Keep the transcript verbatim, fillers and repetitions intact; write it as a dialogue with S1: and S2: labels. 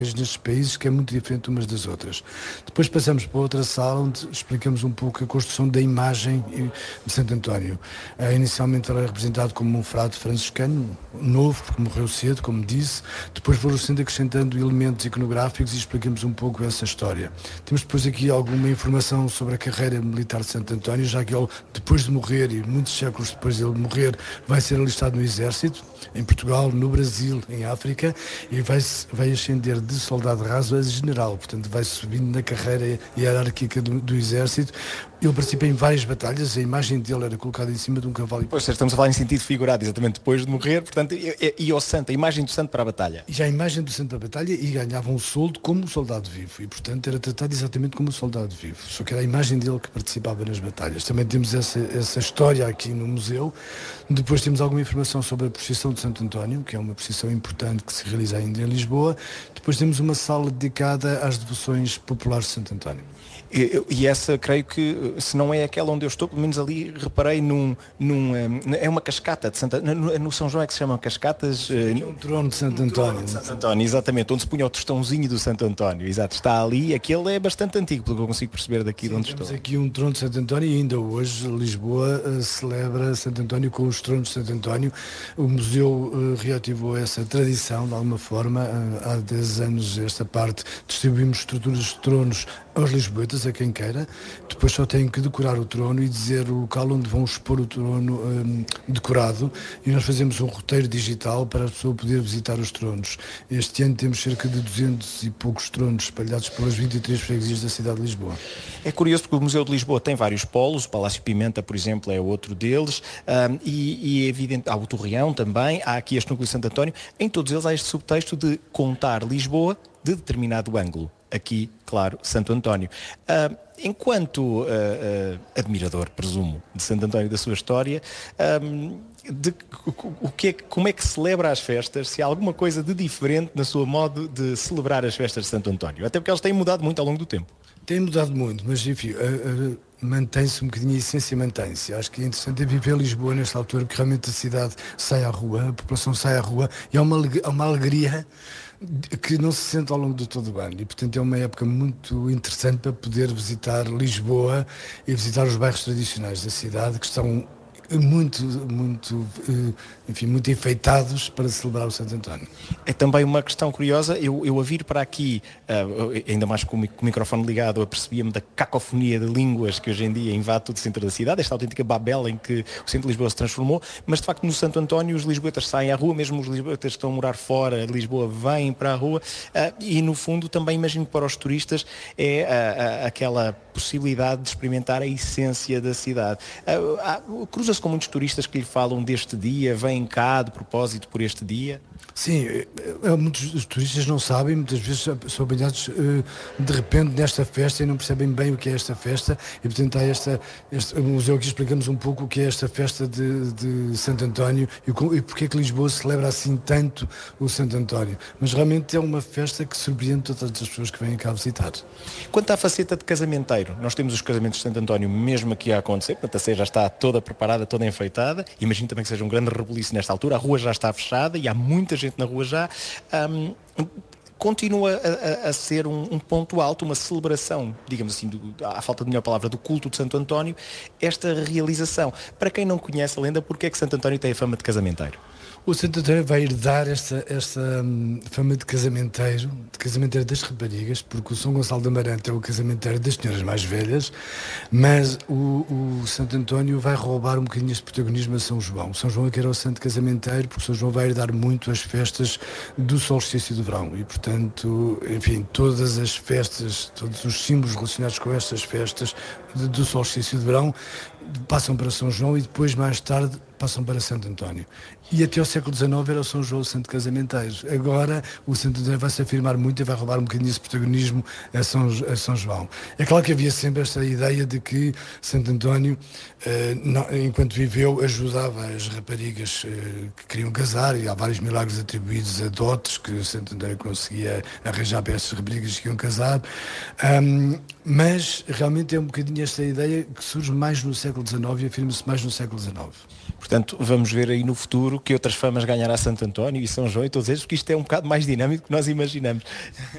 S1: nestes países, que é muito diferente umas das outras. Depois passamos para outra sala onde explicamos um pouco a construção da imagem de Santo António. Uh, inicialmente ele era representado como um frade franciscano, novo, porque morreu cedo, como disse. Depois foram sendo acrescentando elementos iconográficos e explicamos um pouco essa história. Temos depois aqui alguma informação sobre a carreira militar de Santo António, já que ele, depois de morrer, e muitos séculos depois de ele morrer, vai ser alistado no exército, em Portugal, no Brasil, em África, e vai, vai ascender de soldado raso a general, portanto vai subindo na carreira hierárquica do, do exército. Ele participa em várias batalhas, a imagem dele era colocada em cima de um cavalo.
S2: Pois, estamos a falar em sentido figurado, exatamente depois de morrer, portanto, e, e ao santo, a imagem do santo para a batalha.
S1: E já a imagem do santo para a batalha, e ganhava um soldo como um soldado vivo, e portanto era tratado exatamente como um soldado vivo, só que era a imagem dele que participava nas batalhas. Também temos essa, essa história aqui no museu. Depois temos alguma informação sobre a procissão de Santo António, que é uma procissão importante que se realiza ainda em Lisboa. Depois temos uma sala dedicada às devoções populares de Santo António.
S2: E, e essa, creio que, se não é aquela onde eu estou, pelo menos ali reparei num... num é uma cascata de Santa... No, no São João é que se chamam cascatas...
S1: É um trono de Santo António.
S2: Um de Santo António, exatamente, onde se punha o tostãozinho do Santo António. Exato, está ali, aquele é bastante antigo, pelo que eu consigo perceber daqui. Sim, de onde
S1: temos
S2: estou.
S1: Aqui um trono de Santo António e ainda hoje Lisboa uh, celebra Santo António com os tronos de Santo António. O museu uh, reativou essa tradição de alguma forma. Uh, há dez anos esta parte distribuímos estruturas de tronos aos lisboetas, a quem queira. Depois só têm que decorar o trono e dizer o local onde vão expor o trono um, decorado, e nós fazemos um roteiro digital para a pessoa poder visitar os tronos. Este ano temos cerca de duzentos e poucos tronos espalhados pelas vinte e três freguesias da cidade de Lisboa.
S2: É curioso porque o Museu de Lisboa tem vários polos, o Palácio Pimenta, por exemplo, é outro deles, um, e, e é evidente, há o Torreão também, há aqui este núcleo de Santo António, em todos eles há este subtexto de contar Lisboa de determinado ângulo. Aqui, claro, Santo António. Uh, enquanto uh, uh, admirador, presumo, de Santo António e da sua história, um, de, o que é, como é que celebra as festas, se há alguma coisa de diferente na sua modo de celebrar as festas de Santo António? Até porque elas têm mudado muito ao longo do tempo.
S1: Tem mudado muito, mas enfim, uh, uh, mantém-se um bocadinho, a essência mantém-se. Acho que é interessante é viver Lisboa nesta altura, porque realmente a cidade sai à rua, a população sai à rua, e há uma, uma alegria que não se sente ao longo de todo o ano, e portanto é uma época muito interessante para poder visitar Lisboa e visitar os bairros tradicionais da cidade, que estão muito, muito, enfim, muito enfeitados para celebrar o Santo António.
S2: É também uma questão curiosa, eu, eu a vir para aqui, uh, ainda mais com o, com o microfone ligado, apercebia-me da cacofonia de línguas que hoje em dia invade todo o centro da cidade, esta autêntica Babel em que o centro de Lisboa se transformou, mas de facto no Santo António os lisboetas saem à rua, mesmo os lisboetas que estão a morar fora de Lisboa vêm para a rua, uh, e no fundo também imagino que para os turistas é uh, uh, aquela possibilidade de experimentar a essência da cidade. Uh, uh, cruza-se com muitos turistas que lhe falam deste dia, vêm cá de propósito por este dia?
S1: Sim, muitos turistas não sabem, muitas vezes são apanhados de repente nesta festa e não percebem bem o que é esta festa, e portanto há esta, este o museu aqui explicamos um pouco o que é esta festa de, de Santo António e, e porque é que Lisboa celebra assim tanto o Santo António, mas realmente é uma festa que surpreende todas as pessoas que vêm cá visitar.
S2: Quanto à faceta de casamenteiro, nós temos os casamentos de Santo António mesmo aqui a acontecer, portanto a ceia já está toda preparada, toda enfeitada, imagino também que seja um grande rebuliço nesta altura, a rua já está fechada e há muita gente na rua já, um, continua a, a, a ser um, um ponto alto, uma celebração, digamos assim, do, à falta de melhor palavra, do culto de Santo António, esta realização. Para quem não conhece a lenda, porque é que Santo António tem a fama de casamenteiro?
S1: O Santo António vai herdar esta, esta hum, fama de casamenteiro, de casamenteiro das raparigas, porque o São Gonçalo de Amarante é o casamenteiro das senhoras mais velhas, mas o, o Santo António vai roubar um bocadinho este protagonismo a São João. São João é que era o santo casamenteiro, porque São João vai herdar muito as festas do solstício do verão e, portanto, enfim, todas as festas, todos os símbolos relacionados com estas festas de, do solstício de verão passam para São João e depois, mais tarde, passam para Santo António. E até ao século dezenove era o São João o santo casamenteiro. Agora o Santo António vai se afirmar muito e vai roubar um bocadinho esse protagonismo a São, a São João. É claro que havia sempre esta ideia de que Santo António, eh, não, enquanto viveu, ajudava as raparigas eh, que queriam casar, e há vários milagres atribuídos a dotes que Santo António conseguia arranjar para essas raparigas que iam casar. Um, mas realmente é um bocadinho tenho esta ideia que surge mais no século dezenove e afirma-se mais no século dezenove.
S2: Portanto, vamos ver aí no futuro que outras famas ganhará Santo António e São João e todos eles, porque isto é um bocado mais dinâmico do que nós imaginamos.